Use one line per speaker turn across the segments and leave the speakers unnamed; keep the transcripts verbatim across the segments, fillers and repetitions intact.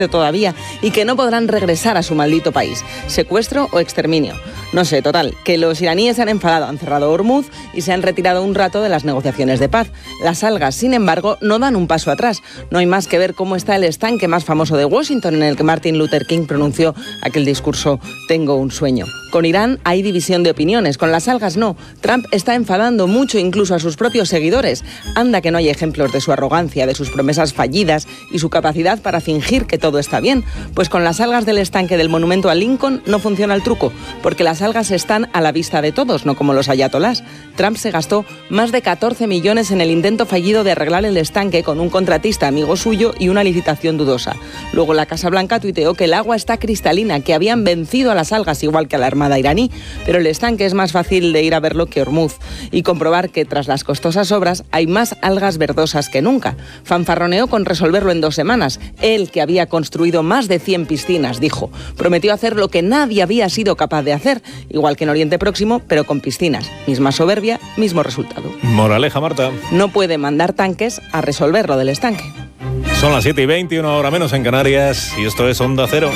todavía y que no podrán regresar a su maldito país. Secuestro o exterminio. No sé, total, que los iraníes se han enfadado, han cerrado Hormuz y se han retirado un rato de las negociaciones de paz. Las algas, sin embargo, no dan un paso atrás. No hay más que ver cómo está el estanque más famoso de Washington, en el que Martin Luther King pronunció aquel discurso «Tengo un sueño». Con Irán hay división de opiniones, con las algas no. Trump está enfadando mucho incluso a sus propios seguidores. Anda que no hay ejemplos de su arrogancia, de sus promesas fallidas y su capacidad para fingir que todo está bien. Pues con las algas del estanque del monumento a Lincoln no funciona el truco, porque las algas están a la vista de todos, no como los ayatolás. Trump se gastó más de catorce millones en el intento fallido de arreglar el estanque con un contratista amigo suyo y una licitación dudosa. Luego la Casa Blanca tuiteó que el agua está cristalina, que habían vencido a las algas igual que a la armada iraní, pero el estanque es más fácil de ir a verlo que Hormuz y comprobar que tras las costosas obras hay más algas verdosas que nunca. Fanfarroneó con resolverlo en dos semanas. Él, que había construido más de cien piscinas, dijo, prometió hacer lo que nadie había sido capaz de hacer, igual que en Oriente Próximo, pero con piscinas. Misma soberbia, mismo resultado.
Moraleja, Marta.
No puede mandar tanques a resolver lo del estanque.
Son las siete y veinte, una hora menos en Canarias, y esto es Onda Cero.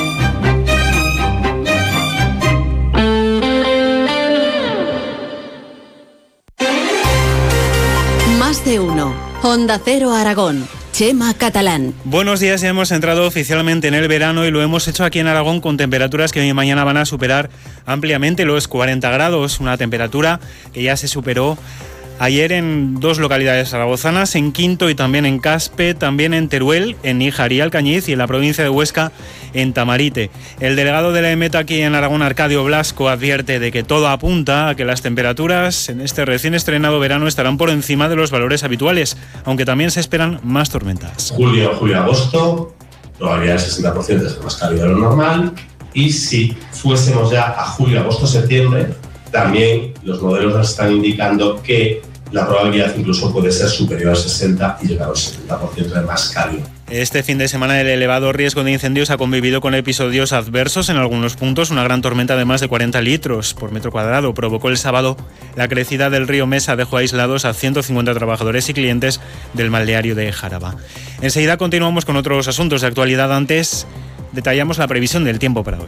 Más de uno. Onda Cero Aragón. Chema Catalán.
Buenos días, ya hemos entrado oficialmente en el verano y lo hemos hecho aquí en Aragón con temperaturas que hoy y mañana van a superar ampliamente los cuarenta grados, una temperatura que ya se superó ayer en dos localidades zaragozanas, en Quinto y también en Caspe, también en Teruel, en Níjar y Alcañiz, y en la provincia de Huesca, en Tamarite. El delegado de la EMET aquí en Aragón, Arcadio Blasco, advierte de que todo apunta a que las temperaturas en este recién estrenado verano estarán por encima de los valores habituales, aunque también se esperan más tormentas.
Julio, julio, agosto, probabilidad del sesenta por ciento de ser más cálido de lo normal, y si fuésemos ya a julio, agosto, septiembre, también los modelos nos están indicando que la probabilidad incluso puede ser superior al sesenta y llegar al setenta por ciento de más cálido.
Este fin de semana el elevado riesgo de incendios ha convivido con episodios adversos en algunos puntos. Una gran tormenta de más de cuarenta litros por metro cuadrado provocó el sábado la crecida del río Mesa, dejó aislados a ciento cincuenta trabajadores y clientes del balneario de Jaraba. Enseguida continuamos con otros asuntos de actualidad. Antes detallamos la previsión del tiempo para hoy.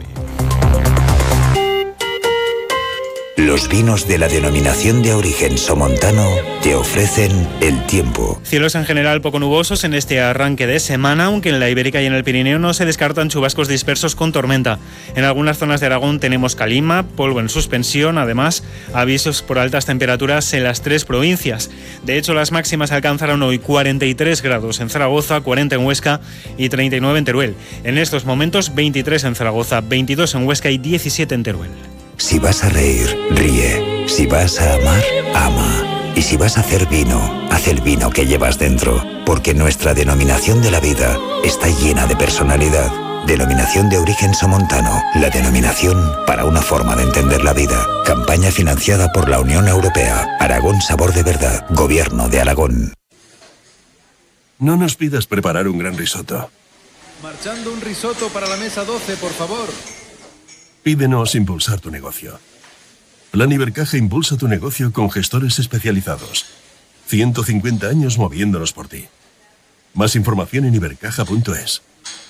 Los vinos de la denominación de origen somontano te ofrecen el tiempo.
Cielos en general poco nubosos en este arranque de semana, aunque en la Ibérica y en el Pirineo no se descartan chubascos dispersos con tormenta. En algunas zonas de Aragón tenemos calima, polvo en suspensión, además avisos por altas temperaturas en las tres provincias. De hecho, las máximas alcanzaron hoy cuarenta y tres grados en Zaragoza, cuarenta en Huesca y treinta y nueve en Teruel. En estos momentos veintitrés en Zaragoza, veintidós en Huesca y diecisiete en Teruel.
Si vas a reír, ríe. Si vas a amar, ama. Y si vas a hacer vino, haz el vino que llevas dentro. Porque nuestra denominación de la vida está llena de personalidad. Denominación de origen somontano. La denominación para una forma de entender la vida. Campaña financiada por la Unión Europea. Aragón Sabor de Verdad. Gobierno de Aragón.
No nos pidas preparar un gran risotto.
Marchando un risotto para la mesa doce, por favor.
Pídenos impulsar tu negocio. Plan Ibercaja impulsa tu negocio con gestores especializados. ciento cincuenta años moviéndonos por ti. Más información en ibercaja punto es.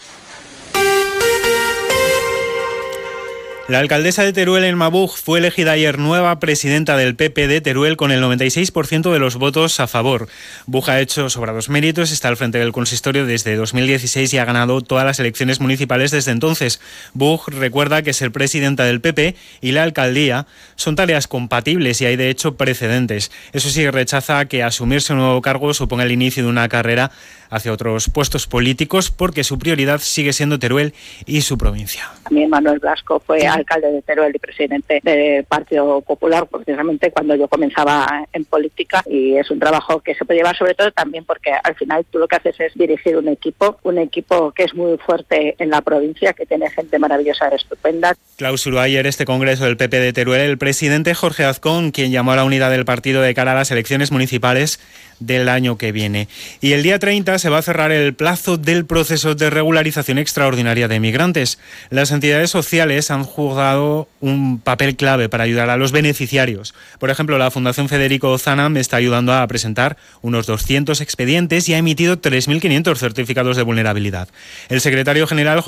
La alcaldesa de Teruel en Mabuj fue elegida ayer nueva presidenta del P P de Teruel con el noventa y seis por ciento de los votos a favor. Buj ha hecho sobrados méritos, está al frente del consistorio desde dos mil dieciséis y ha ganado todas las elecciones municipales desde entonces. Buj recuerda que ser presidenta del P P y la alcaldía son tareas compatibles y hay de hecho precedentes. Eso sí, rechaza que asumirse un nuevo cargo suponga el inicio de una carrera hacia otros puestos políticos porque su prioridad sigue siendo Teruel y su provincia.
También Manuel Blasco fue alcalde de Teruel y presidente del Partido Popular precisamente cuando yo comenzaba en política, y es un trabajo que se puede llevar sobre todo también porque al final tú lo que haces es dirigir un equipo, un equipo que es muy fuerte en la provincia, que tiene gente maravillosa, estupenda.
Clausuró ayer este congreso del P P de Teruel el presidente Jorge Azcón, quien llamó a la unidad del partido de cara a las elecciones municipales del año que viene. Y el día treinta se va a cerrar el plazo del proceso de regularización extraordinaria de migrantes. Las entidades sociales han, jugado un papel clave para ayudar a los beneficiarios. Por ejemplo, la Fundación Federico Zanam está ayudando a presentar unos doscientos expedientes y ha emitido tres mil quinientos certificados de vulnerabilidad. El secretario general